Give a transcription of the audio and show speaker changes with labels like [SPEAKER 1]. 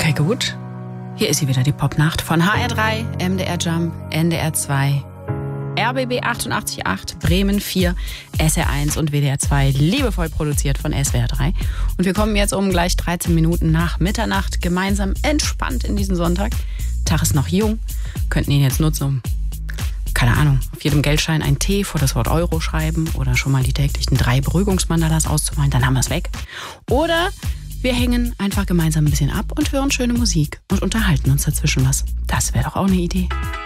[SPEAKER 1] Okay, gut. Hier ist sie wieder, die Popnacht von HR3, MDR Jump, NDR 2, RBB 88.8, Bremen 4, SR1 und WDR 2, liebevoll produziert von SWR 3. Und wir kommen jetzt um gleich 13 Minuten nach Mitternacht gemeinsam entspannt in diesen Sonntag. Tag ist noch jung, könnten ihn jetzt nutzen, um, keine Ahnung, auf jedem Geldschein ein T vor das Wort Euro schreiben oder schon mal die täglichen 3 Beruhigungsmandalas auszumalen, dann haben wir es weg. Oder wir hängen einfach gemeinsam ein bisschen ab und hören schöne Musik und unterhalten uns dazwischen was. Das wäre doch auch eine Idee.